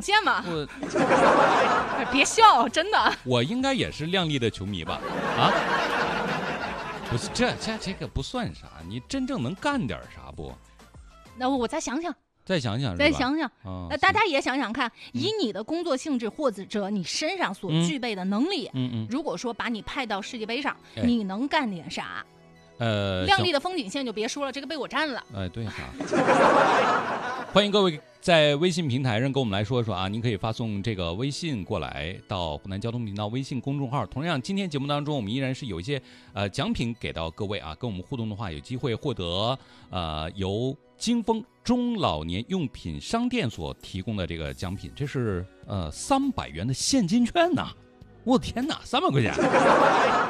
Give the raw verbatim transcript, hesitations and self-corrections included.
现嘛。 我别笑，真的。 我应该也是靓丽的球迷吧？啊，不是，这这这个不算啥，你真正能干点啥不？ 那我再想想。 再想想， 再想想， 哦、 呃，大家也想想看，嗯、以你的工作性质或者你身上所具备的能力， 嗯嗯， 如果说把你派到世界杯上， 哎、 你能干点啥？ 呃， 亮丽的风景线就别说了，这个被我占了。 哎，对哈。欢迎各位在微信平台上跟我们来说说啊，您可以发送这个微信过来到湖南交通频道微信公众号。同样，今天节目当中我们依然是有一些呃奖品给到各位啊，跟我们互动的话，有机会获得呃由金丰中老年用品商店所提供的这个奖品，这是呃三百元的现金券呐、啊！我的天哪，三百块钱！